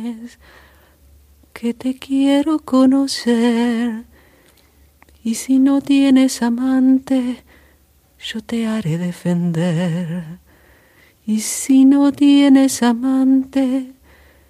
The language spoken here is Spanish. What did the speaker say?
que te quiero conocer. Y si no tienes amante, yo te haré defender. Y si no tienes amante,